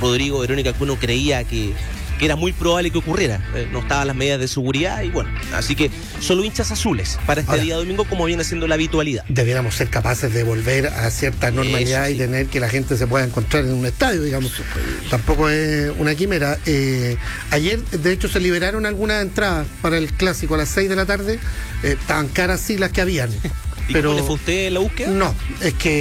Rodrigo, Verónica, que uno creía que era muy probable que ocurriera. No estaban las medidas de seguridad y bueno, así que solo hinchas azules para este día domingo, como viene siendo la habitualidad. Debiéramos ser capaces de volver a cierta normalidad y tener que la gente se pueda encontrar en un estadio, digamos. Tampoco es una quimera. Ayer, de hecho, se liberaron algunas entradas para el clásico a las 6 de la tarde. Estaban caras sí las que habían. ¿Y cómo le fue a usted en la búsqueda? No, es que